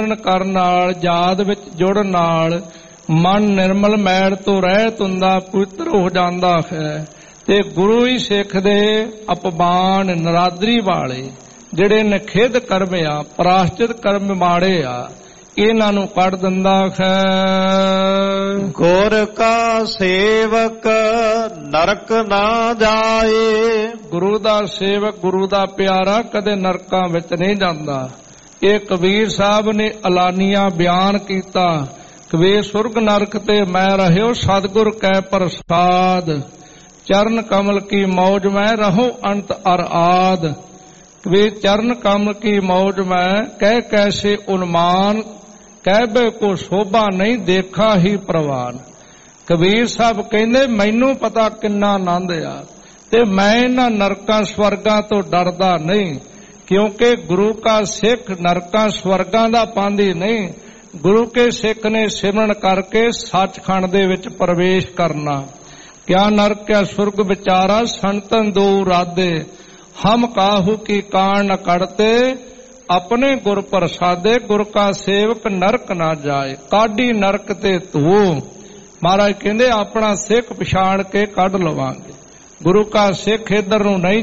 ਕਰਨ ਨਾਲ, ਯਾਦ ਵਿੱਚ ਜੁੜਨ ਨਾਲ ਮਨ ਨਿਰਮਲ ਮੈਲ ਤੋਂ ਰਹਿਤ ਹੁੰਦਾ, ਪਵਿੱਤਰ ਹੋ ਜਾਂਦਾ ਹੈ। ਤੇ ਗੁਰੂ ਹੀ ਸਿੱਖ ਦੇ ਅਪਮਾਨ ਨਰਾਦਰੀ ਵਾਲੇ ਜਿਹੜੇ ਨਖੇਧ ਕਰਮ ਆ, ਪ੍ਰਾਸ਼ਚਿਤ ਕਰਮ ਮਾੜੇ ਆ, ਇਹਨਾਂ ਨੂੰ ਕੱਢ ਦਿੰਦਾ ਹੈ। ਗੁਰ ਕਾ ਸੇਵਕ ਨਰਕ ਨਾ ਜਾਏ। ਗੁਰੂ ਦਾ ਸੇਵਕ, ਗੁਰੂ ਦਾ ਪਿਆਰਾ ਕਦੇ ਨਰਕਾਂ ਵਿੱਚ ਨਹੀਂ ਜਾਂਦਾ। ਇਹ ਕਬੀਰ ਸਾਹਿਬ ਨੇ ਐਲਾਨੀਆ ਬਿਆਨ ਕੀਤਾ। ਕਬੀਰ ਸੁਰਗ ਨਰਕ ਤੇ ਮੈਂ ਰਹਿਓ ਸਤਿਗੁਰ ਕੈ ਪ੍ਰਸਾਦ, ਚਰਨ ਕਮਲ ਕੀ ਮੌਜ ਮੈਂ ਰਹੋ ਅੰਤ ਅਰ ਆਦ। ਕਬੀਰ ਚਰਨ ਕਮਲ ਕੀ ਮੌਜ ਮੈਂ ਕਹਿ ਕੈਸੇ ਉਨਮਾਨ, ਕਹਿਬੇ ਕੋ ਸ਼ੋਭਾ ਨਹੀਂ ਦੇਖਾ ਹੀ ਪ੍ਰਵਾਨ। ਕਬੀਰ ਸਾਹਿਬ ਕਹਿੰਦੇ ਮੈਨੂੰ ਪਤਾ ਕਿੰਨਾ ਆਨੰਦ ਆ ਤੇ ਮੈਂ ਇਹਨਾਂ ਨਰਕਾਂ ਸਵਰਗਾਂ ਤੋਂ ਡਰਦਾ ਨਹੀਂ, ਕਿਉਂਕਿ ਗੁਰੂ ਕਾ ਸਿੱਖ ਨਰਕਾਂ ਸਵਰਗਾਂ ਦਾ ਪਾਂਦੀ ਨਹੀਂ। ਗੁਰੂ ਕੇ ਸਿੱਖ ਨੇ ਸਿਮਰਨ ਕਰਕੇ ਸੱਚਖੰਡ ਦੇ ਵਿੱਚ ਪ੍ਰਵੇਸ਼ ਕਰਨਾ। ਕਿਆ ਨਰਕ ਕਿਆ ਸੁਰਗ ਵਿਚਾਰਾ, ਸੰਤਨ ਦੋ ਰਾਦੇ, ਹਮ ਕਾਹੂ ਕੀ ਕਾਣ ਨ ਕੜਤੇ, ਆਪਣੇ ਗੁਰ ਪ੍ਰਸਾਦੇ। ਗੁਰ ਕਾ ਸੇਵਕ ਨਰਕ ਨਾ ਜਾਏ, ਕਾਢੀ ਨਰਕ ਤੇ ਧੂ। ਮਹਾਰਾਜ ਕਹਿੰਦੇ ਆਪਣਾ ਸਿੱਖ ਪਛਾਣ ਕੇ ਕੱਢ ਲਵਾਂਗੇ। ਗੁਰੂ ਕਾ ਸਿੱਖ ਇੱਧਰ ਨੂੰ ਨਹੀਂ